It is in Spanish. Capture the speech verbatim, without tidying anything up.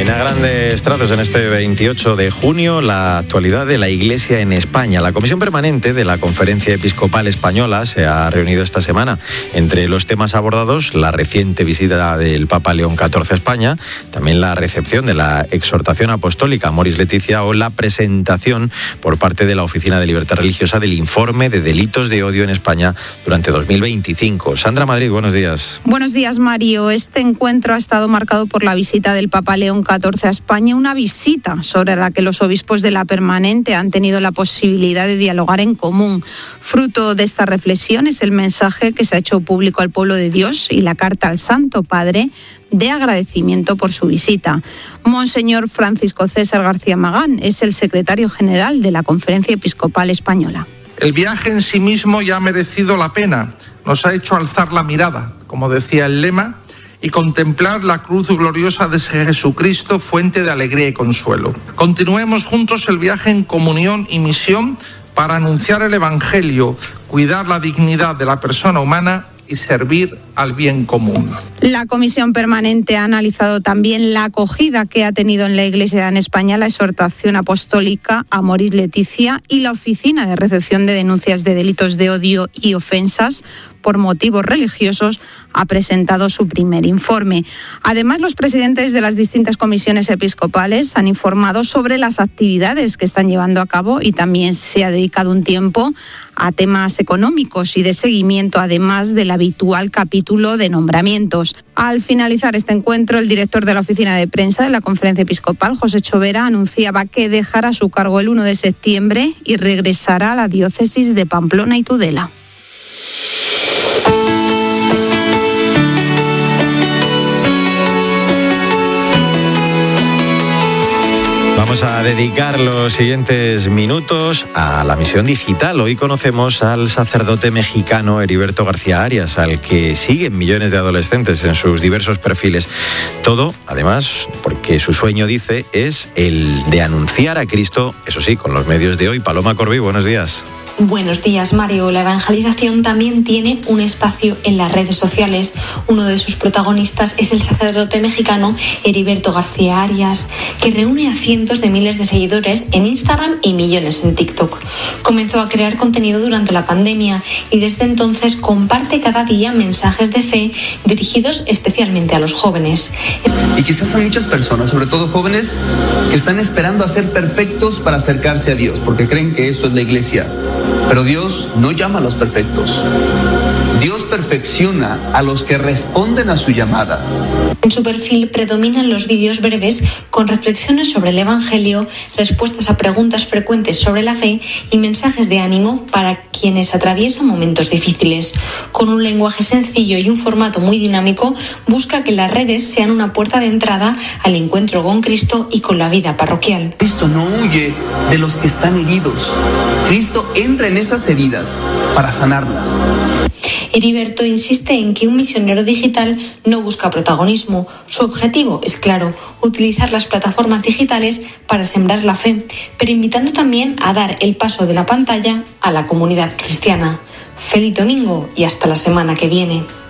Bien, a grandes trazos en este veintiocho de junio, la actualidad de la Iglesia en España. La Comisión Permanente de la Conferencia Episcopal Española se ha reunido esta semana. Entre los temas abordados, la reciente visita del Papa León catorce a España, también la recepción de la exhortación apostólica Amoris Laetitia o la presentación por parte de la Oficina de Libertad Religiosa del informe de delitos de odio en España durante dos mil veinticinco. Sandra Madrid, buenos días. Buenos días, Mario. Este encuentro ha estado marcado por la visita del Papa León catorce a España, una visita sobre la que los obispos de la Permanente han tenido la posibilidad de dialogar en común. Fruto de esta reflexión es el mensaje que se ha hecho público al pueblo de Dios y la carta al Santo Padre de agradecimiento por su visita. Monseñor Francisco César García Magán es el secretario general de la Conferencia Episcopal Española. El viaje en sí mismo ya ha merecido la pena, nos ha hecho alzar la mirada, como decía el lema, y contemplar la cruz gloriosa de Jesucristo, fuente de alegría y consuelo. Continuemos juntos el viaje en comunión y misión para anunciar el Evangelio, cuidar la dignidad de la persona humana y servir al bien común. La Comisión Permanente ha analizado también la acogida que ha tenido en la Iglesia en España la exhortación apostólica Amoris Laetitia y la Oficina de Recepción de Denuncias de Delitos de Odio y Ofensas por motivos religiosos ha presentado su primer informe. Además, los presidentes de las distintas comisiones episcopales han informado sobre las actividades que están llevando a cabo y también se ha dedicado un tiempo a temas económicos y de seguimiento, además del habitual capítulo de nombramientos. Al finalizar este encuentro, el director de la oficina de prensa de la Conferencia Episcopal, José Chovera, anunciaba que dejará su cargo el uno de septiembre y regresará a la diócesis de Pamplona y Tudela. Vamos a dedicar los siguientes minutos a la misión digital. Hoy conocemos al sacerdote mexicano Heriberto García Arias, al que siguen millones de adolescentes en sus diversos perfiles. Todo, además, porque su sueño, dice, es el de anunciar a Cristo, eso sí, con los medios de hoy. Paloma Corbí, buenos días. Buenos días, Mario. La evangelización también tiene un espacio en las redes sociales. Uno de sus protagonistas es el sacerdote mexicano Heriberto García Arias, que reúne a cientos de miles de seguidores en Instagram y millones en TikTok. Comenzó a crear contenido durante la pandemia y desde entonces comparte cada día mensajes de fe dirigidos especialmente a los jóvenes. Y quizás hay muchas personas, sobre todo jóvenes, que están esperando a ser perfectos para acercarse a Dios, porque creen que eso es la iglesia. Pero Dios no llama a los perfectos. Dios perfecciona a los que responden a su llamada. En su perfil predominan los vídeos breves con reflexiones sobre el Evangelio, respuestas a preguntas frecuentes sobre la fe y mensajes de ánimo para quienes atraviesan momentos difíciles. Con un lenguaje sencillo y un formato muy dinámico, busca que las redes sean una puerta de entrada al encuentro con Cristo y con la vida parroquial. Cristo no huye de los que están heridos. Cristo entra en esas heridas para sanarlas. Heriberto insiste en que un misionero digital no busca protagonismo. Su objetivo es claro, utilizar las plataformas digitales para sembrar la fe, pero invitando también a dar el paso de la pantalla a la comunidad cristiana. Feliz domingo y hasta la semana que viene.